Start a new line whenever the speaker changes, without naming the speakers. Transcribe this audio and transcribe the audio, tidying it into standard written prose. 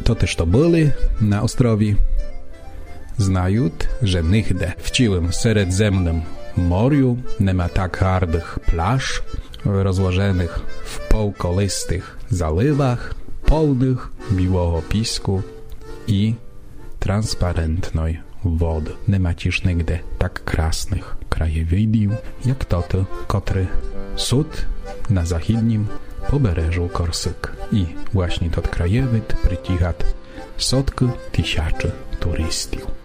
To też to byli na ostrowie, znają, że nigdy w całym Śródziemnym Morzu nie ma tak hardych plaż, rozłożonych w półkolistych zalewach, pełnych białego piasku i transparentnej wody. Nie ma też nigdy tak krasnych krajowidów, jak to, który są na zachodnim pobережжu Korsyk. I właśnie ten krajowid przyciąga setki tysięcy turystów.